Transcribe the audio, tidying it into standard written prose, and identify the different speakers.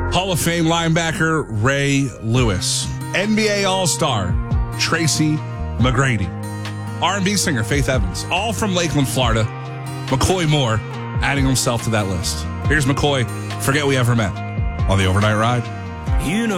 Speaker 1: Hall of Fame linebacker Ray Lewis. NBA All-Star Tracy McGrady. R&B singer Faith Evans. All from Lakeland, Florida. McCoy Moore adding himself to that list. Here's McCoy, Forget We Ever Met, on the Overnight Ride.
Speaker 2: You know